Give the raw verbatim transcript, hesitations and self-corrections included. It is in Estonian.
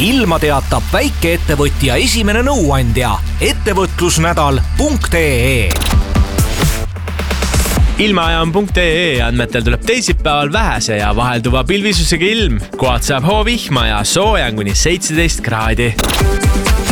ilma teatab väikeettevõtja esimene nõuandja ettevõtlusnädal punkt ee. Ilmaajan.ee andmetel tuleb teisipäeval vähese ja vahelduva pilvisusega ilm. Kohad saab hoovihma ja sooja kuni seitseteist kraadi.